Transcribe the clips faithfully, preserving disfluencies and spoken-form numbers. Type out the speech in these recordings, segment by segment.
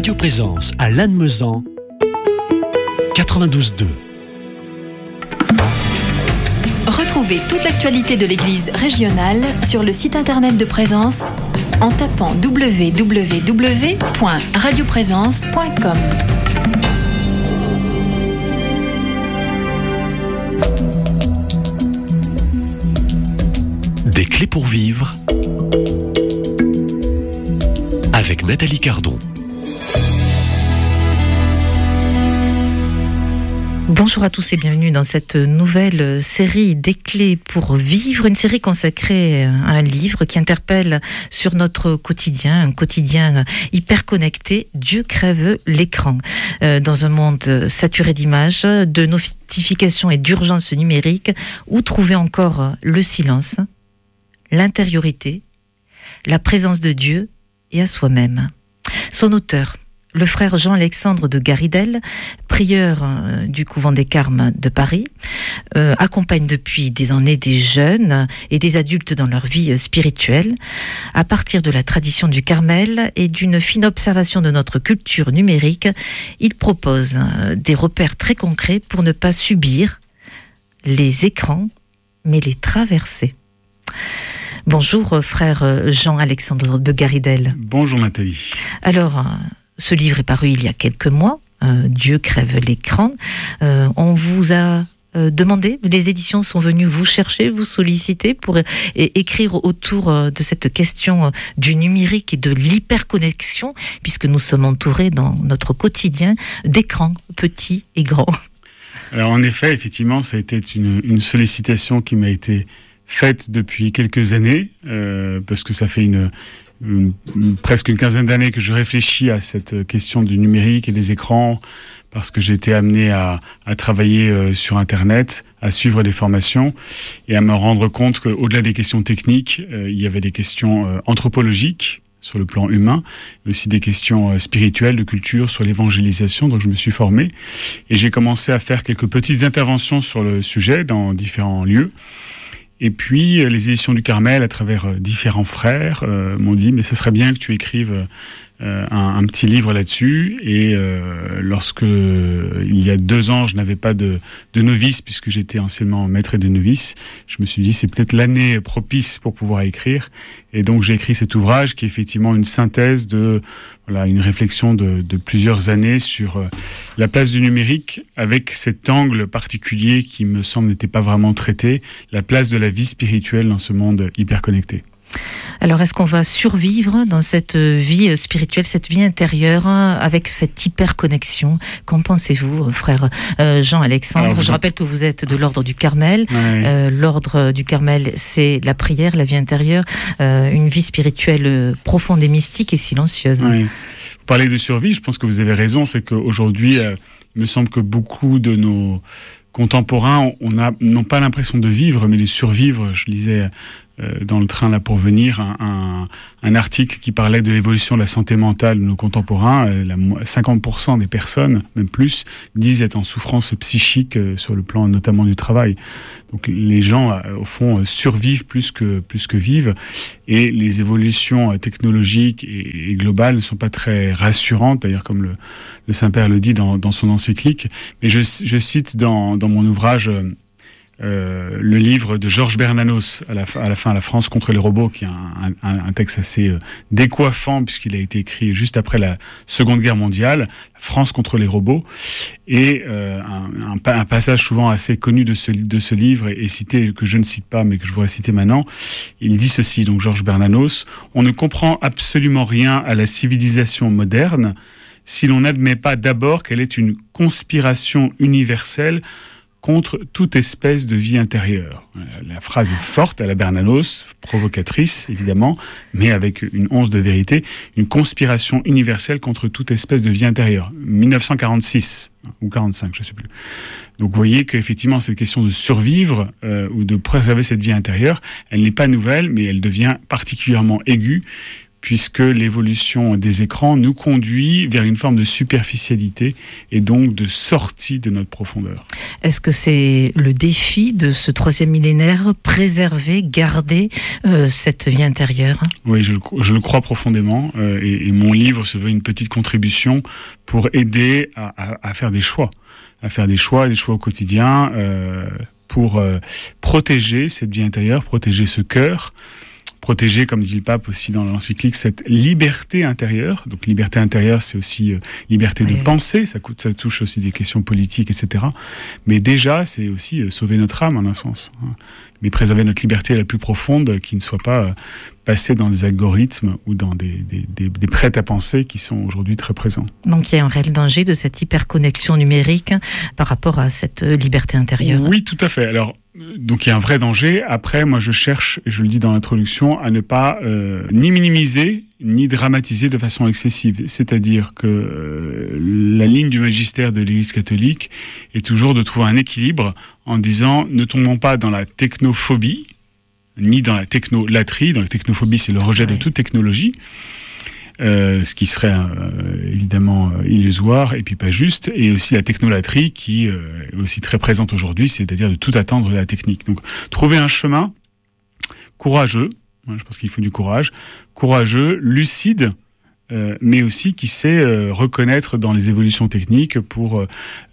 Radio Présence à Lannemezan, quatre-vingt-douze deux. Retrouvez toute l'actualité de l'Église régionale sur le site internet de Présence en tapant w w w point radio présence point com. Des clés pour vivre avec Nathalie Cardon. Bonjour à tous et bienvenue dans cette nouvelle série des clés pour vivre, une série consacrée à un livre qui interpelle sur notre quotidien, un quotidien hyper connecté. Dieu crève l'écran. Euh, dans un monde saturé d'images, de notifications et d'urgences numériques, où trouver encore le silence, l'intériorité, la présence de Dieu et à soi-même. Son auteur, le frère Jean-Alexandre de Garidel, prieur euh, du couvent des Carmes de Paris, euh, accompagne depuis des années des jeunes et des adultes dans leur vie spirituelle, à partir de la tradition du Carmel et d'une fine observation de notre culture numérique. Il propose euh, des repères très concrets pour ne pas subir les écrans, mais les traverser. Bonjour frère Jean-Alexandre de Garidel. Bonjour Nathalie. Alors, euh, ce livre est paru il y a quelques mois, euh, Dieu crève l'écran. Euh, on vous a euh, demandé, les éditions sont venues vous chercher, vous solliciter pour euh, écrire autour euh, de cette question euh, du numérique et de l'hyperconnexion, puisque nous sommes entourés dans notre quotidien d'écrans petits et grands. Alors en effet, effectivement, ça a été une, une sollicitation qui m'a été faite depuis quelques années, euh, parce que ça fait une, une, une, presque une quinzaine d'années que je réfléchis à cette question du numérique et des écrans, parce que j'ai été amené à, à travailler euh, sur Internet, à suivre des formations et à me rendre compte qu'au-delà des questions techniques, euh, il y avait des questions euh, anthropologiques sur le plan humain, mais aussi des questions euh, spirituelles, de culture, sur l'évangélisation. Donc je me suis formé et j'ai commencé à faire quelques petites interventions sur le sujet dans différents lieux. Et puis, les éditions du Carmel, à travers euh, différents frères, euh, m'ont dit « mais ce serait bien que tu écrives euh, un, un petit livre là-dessus ». Et euh, lorsque, euh, il y a deux ans, je n'avais pas de, de novice, puisque j'étais anciennement maître de novice, je me suis dit « c'est peut-être l'année propice pour pouvoir écrire ». Et donc, j'ai écrit cet ouvrage qui est effectivement une synthèse de voilà, une réflexion de, de plusieurs années sur euh, la place du numérique, avec cet angle particulier qui me semble n'était pas vraiment traité, la place de la vie spirituelle dans ce monde hyper connecté. Alors, est-ce qu'on va survivre dans cette vie spirituelle, cette vie intérieure, avec cette hyper-connexion ? Qu'en pensez-vous, frère euh, Jean-Alexandre ? Alors, Je rappelle que vous êtes de l'ordre du Carmel. Ouais. Euh, l'ordre du Carmel, c'est la prière, la vie intérieure, euh, une vie spirituelle profonde et mystique et silencieuse. Ouais. Vous parlez de survie, je pense que vous avez raison, c'est qu'aujourd'hui, euh, il me semble que beaucoup de nos contemporains, on a non pas l'impression de vivre, mais de survivre. Je lisais euh, dans le train là pour venir un, un, un article qui parlait de l'évolution de la santé mentale de nos contemporains. Euh, la, cinquante pour cent des personnes, même plus, disent être en souffrance psychique euh, sur le plan notamment du travail. Donc les gens, euh, au fond, euh, survivent plus que, plus que vivent. Et les évolutions euh, technologiques et, et globales ne sont pas très rassurantes, d'ailleurs comme le, le Saint-Père le dit dans, dans son encyclique. Mais je, je cite dans, dans mon ouvrage euh, le livre de Georges Bernanos, à la, à la fin, La France contre les robots, qui est un, un, un texte assez euh, décoiffant, puisqu'il a été écrit juste après la Seconde Guerre mondiale, La France contre les robots. Et euh, un, un, un passage souvent assez connu de ce, de ce livre, et, et cité, que je ne cite pas, mais que je voudrais citer maintenant, il dit ceci, donc Georges Bernanos: « On ne comprend absolument rien à la civilisation moderne si l'on n'admet pas d'abord qu'elle est une conspiration universelle contre toute espèce de vie intérieure. » La phrase est forte à la Bernanos, provocatrice évidemment, mais avec une once de vérité. Une conspiration universelle contre toute espèce de vie intérieure. dix-neuf cent quarante-six ou quarante-cinq, je ne sais plus. Donc vous voyez qu'effectivement cette question de survivre euh, ou de préserver cette vie intérieure, elle n'est pas nouvelle, mais elle devient particulièrement aiguë, puisque l'évolution des écrans nous conduit vers une forme de superficialité et donc de sortie de notre profondeur. Est-ce que c'est le défi de ce troisième millénaire, préserver, garder euh, cette vie intérieure ? Oui, je, je le crois profondément euh, et, et mon livre se veut une petite contribution pour aider à, à, à faire des choix, à faire des choix, des choix au quotidien euh, pour euh, protéger cette vie intérieure, protéger ce cœur, protéger, comme dit le pape aussi dans l'encyclique, cette liberté intérieure. Donc liberté intérieure, c'est aussi euh, liberté de oui. penser, ça, coûte, ça touche aussi des questions politiques, et cetera. Mais déjà, c'est aussi euh, sauver notre âme, en un sens. Hein. Mais préserver notre liberté la plus profonde, qui ne soit pas euh, passée dans des algorithmes ou dans des, des, des, des prêts à penser qui sont aujourd'hui très présents. Donc il y a un réel danger de cette hyperconnexion numérique par rapport à cette liberté intérieure. Oui, tout à fait. Alors, donc il y a un vrai danger. Après, moi je cherche, et je le dis dans l'introduction, à ne pas euh, ni minimiser, ni dramatiser de façon excessive. C'est-à-dire que euh, la ligne du magistère de l'Église catholique est toujours de trouver un équilibre en disant ne tombons pas dans la technophobie, ni dans la technolatrie. Dans la technophobie, c'est le rejet oui. de toute technologie. Euh, ce qui serait euh, évidemment euh, illusoire et puis pas juste, et aussi la technolatrie qui euh, est aussi très présente aujourd'hui, c'est-à-dire de tout attendre de la technique. Donc trouver un chemin courageux, hein, je pense qu'il faut du courage, courageux, lucide, euh, mais aussi qui sait euh, reconnaître dans les évolutions techniques pour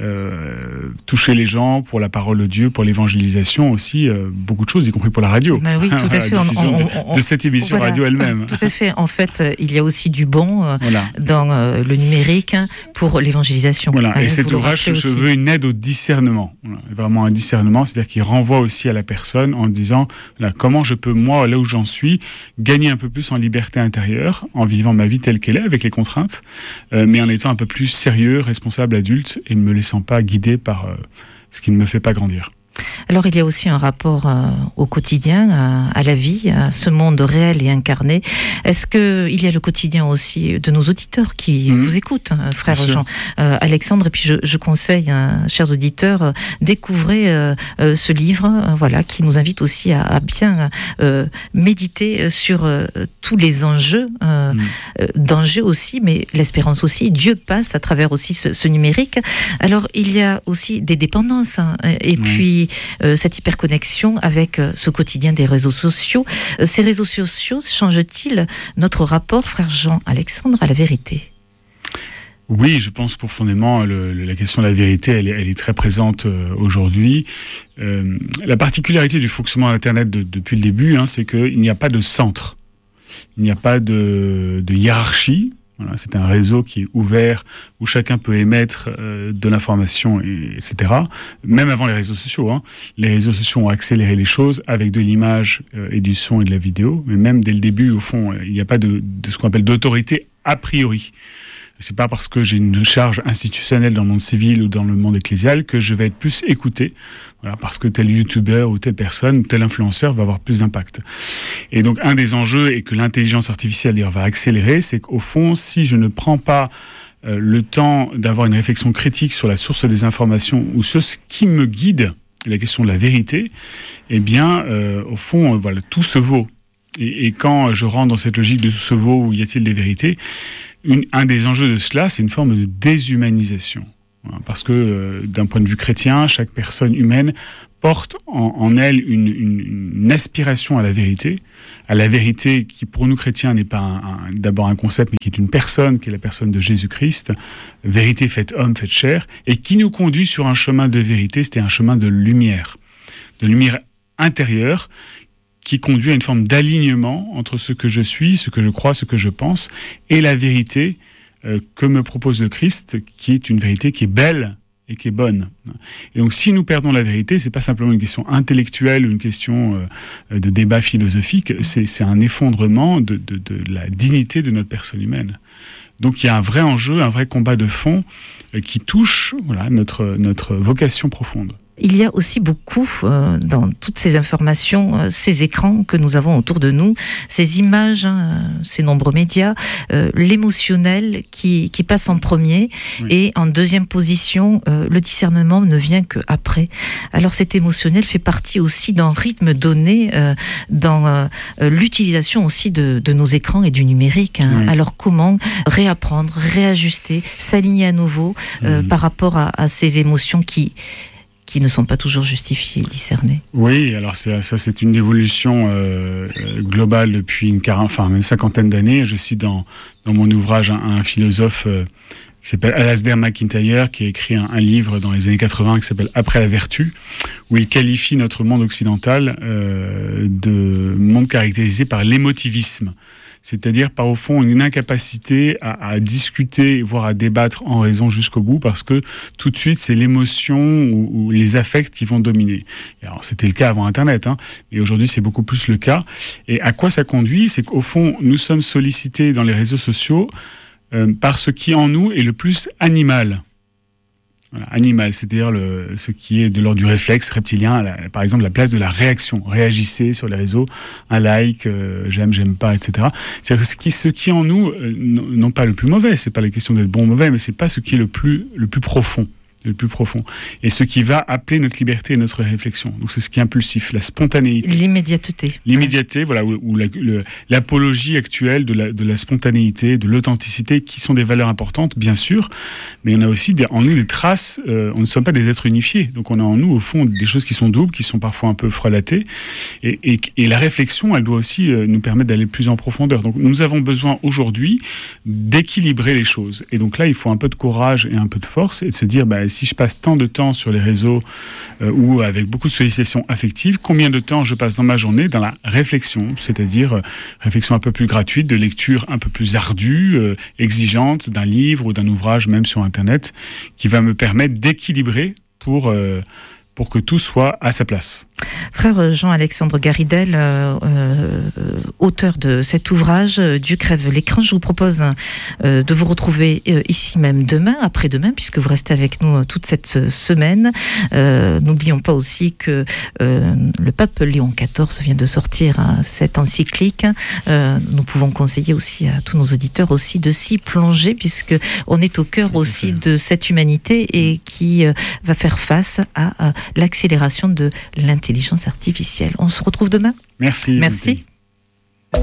euh, toucher les gens, pour la parole de Dieu, pour l'évangélisation aussi, euh, beaucoup de choses, y compris pour la radio. Ben oui, tout à fait. On, on, de, on, de cette émission voilà, radio elle-même. Tout à fait. En fait, il y a aussi du bon euh, voilà. dans euh, le numérique pour l'évangélisation. Voilà. Hein, et cet ouvrage se veut une aide au discernement. Voilà. Vraiment un discernement, c'est-à-dire qu'il renvoie aussi à la personne en disant voilà, comment je peux, moi, là où j'en suis, gagner un peu plus en liberté intérieure, en vivant ma vie telle qu'elle est, avec les contraintes, euh, mais en étant un peu plus sérieux, responsable, adulte, et ne me laissant pas guider par euh, ce qui ne me fait pas grandir. Alors il y a aussi un rapport euh, au quotidien, à, à la vie, à ce monde réel et incarné. Est-ce qu'il y a le quotidien aussi de nos auditeurs qui mmh. vous écoutent, hein, frère Jean euh, Alexandre, et puis je, je conseille, hein, chers auditeurs, euh, découvrez euh, euh, ce livre, euh, voilà, qui nous invite aussi à, à bien euh, méditer sur euh, tous les enjeux, euh, mmh. euh, d'enjeux aussi, mais l'espérance aussi. Dieu passe à travers aussi ce, ce numérique. Alors il y a aussi des dépendances, hein, et mmh. puis Euh, cette hyperconnexion avec euh, ce quotidien des réseaux sociaux. Euh, ces réseaux sociaux changent-ils notre rapport, frère Jean Alexandre, à la vérité ? Oui, je pense profondément le, le, la question de la vérité, elle est, elle est très présente euh, aujourd'hui. Euh, la particularité du fonctionnement d'Internet de, depuis le début, hein, c'est qu'il n'y a pas de centre, il n'y a pas de, de hiérarchie. Voilà, c'est un réseau qui est ouvert, où chacun peut émettre euh, de l'information, et, etc. Même avant les réseaux sociaux. Hein. Les réseaux sociaux ont accéléré les choses avec de l'image euh, et du son et de la vidéo. Mais même dès le début, au fond, il n'y a pas de, de ce qu'on appelle d'autorité a priori. C'est pas parce que j'ai une charge institutionnelle dans le monde civil ou dans le monde ecclésial que je vais être plus écouté. Voilà, parce que tel youtubeur ou telle personne, tel influenceur va avoir plus d'impact. Et donc, un des enjeux, et que l'intelligence artificielle d'ailleurs va accélérer, c'est qu'au fond, si je ne prends pas euh, le temps d'avoir une réflexion critique sur la source des informations ou sur ce qui me guide, la question de la vérité, eh bien, euh, au fond, euh, voilà, tout se vaut. Et, et quand je rentre dans cette logique de tout se vaut, où y a-t-il des vérités, une, un des enjeux de cela, c'est une forme de déshumanisation. Voilà, parce que euh, d'un point de vue chrétien, chaque personne humaine porte en, en elle une, une, une aspiration à la vérité, à la vérité qui pour nous chrétiens n'est pas un, un, d'abord un concept, mais qui est une personne, qui est la personne de Jésus-Christ, vérité faite homme, faite chair, et qui nous conduit sur un chemin de vérité, c'était un chemin de lumière, de lumière intérieure, qui conduit à une forme d'alignement entre ce que je suis, ce que je crois, ce que je pense, et la vérité euh, que me propose le Christ, qui est une vérité qui est belle et qui est bonne. Et donc, si nous perdons la vérité, c'est pas simplement une question intellectuelle ou une question euh, de débat philosophique, c'est, c'est un effondrement de, de, de la dignité de notre personne humaine. Donc, il y a un vrai enjeu, un vrai combat de fond euh, qui touche voilà, notre, notre vocation profonde. il y a aussi beaucoup euh, dans toutes ces informations, euh, ces écrans que nous avons autour de nous, ces images, hein, ces nombreux médias, euh, l'émotionnel qui, qui passe en premier, oui. Et en deuxième position, euh, le discernement ne vient qu'après. Alors cet émotionnel fait partie aussi d'un rythme donné euh, dans euh, l'utilisation aussi de, de nos écrans et du numérique. Hein. Oui. Alors comment réapprendre, réajuster, s'aligner à nouveau euh, mmh. par rapport à, à ces émotions qui qui ne sont pas toujours justifiées, discernées. Oui, alors c'est, ça c'est une évolution euh, globale depuis une, quarante, enfin, une cinquantaine d'années. Je cite dans, dans mon ouvrage un, un philosophe euh, qui s'appelle Alasdair MacIntyre, qui a écrit un, un livre dans les années quatre-vingts qui s'appelle « Après la vertu », où il qualifie notre monde occidental euh, de monde caractérisé par l'émotivisme. C'est-à-dire, par au fond, une incapacité à, à discuter, voire à débattre en raison jusqu'au bout, parce que tout de suite, c'est l'émotion ou, ou les affects qui vont dominer. Et alors, c'était le cas avant Internet, hein, et aujourd'hui, c'est beaucoup plus le cas. Et à quoi ça conduit ? C'est qu'au fond, nous sommes sollicités dans les réseaux sociaux euh, par ce qui, en nous, est le plus animal. Voilà, animal, c'est-à-dire le, ce qui est de l'ordre du réflexe reptilien, la, par exemple la place de la réaction. Réagissez sur les réseaux, un like, euh, j'aime, j'aime pas, et cetera. C'est-à-dire ce qui, ce qui en nous, euh, non pas le plus mauvais, c'est pas la question d'être bon ou mauvais, mais c'est pas ce qui est le plus, le plus profond. le plus profond, et ce qui va appeler notre liberté et notre réflexion. Donc c'est ce qui est impulsif, la spontanéité. L'immédiateté. L'immédiateté, ouais. Voilà, ou, ou la, le, l'apologie actuelle de la, de la spontanéité, de l'authenticité, qui sont des valeurs importantes, bien sûr, mais on a aussi des, en nous des traces, euh, on ne sommes pas des êtres unifiés, donc on a en nous, au fond, des choses qui sont doubles, qui sont parfois un peu frelatées, et, et, et la réflexion, elle doit aussi euh, nous permettre d'aller plus en profondeur. Donc nous avons besoin aujourd'hui d'équilibrer les choses, et donc là, il faut un peu de courage et un peu de force, et de se dire, bah, si je passe tant de temps sur les réseaux euh, ou avec beaucoup de sollicitations affectives, combien de temps je passe dans ma journée dans la réflexion, c'est-à-dire euh, réflexion un peu plus gratuite, de lecture un peu plus ardue, euh, exigeante d'un livre ou d'un ouvrage, même sur Internet, qui va me permettre d'équilibrer pour, euh, pour que tout soit à sa place. Frère Jean-Alexandre Garidel, euh, euh, auteur de cet ouvrage, euh, Dieu crève l'écran, je vous propose euh, de vous retrouver euh, ici même demain, après-demain, puisque vous restez avec nous euh, toute cette semaine. Euh, n'oublions pas aussi que euh, le pape Léon quatorze vient de sortir hein, cette encyclique. Euh, nous pouvons conseiller aussi à tous nos auditeurs aussi de s'y plonger, puisque on est au cœur aussi de cette humanité et qui euh, va faire face à, à l'accélération de l'intelligence artificielle. On se retrouve demain. Merci. Merci.